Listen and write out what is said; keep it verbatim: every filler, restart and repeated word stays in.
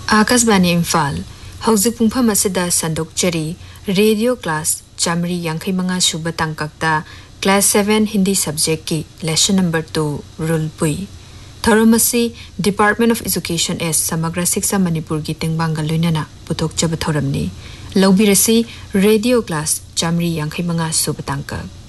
Akashvani Imphal हौजिक पुंफम असिदा संदोकचरी radio class Chamari यांखै मंगा सुबा तांककता class seven Hindi subject की lesson number two rule पुई थौरमसी department of education S समग्र शिक्षा मणिपुर की तेंगबांगा लोइनना पुथोकचब थौरमनी लौबिरसी रेडियो क्लास चामरी यांखै मंगा सुबा तांकक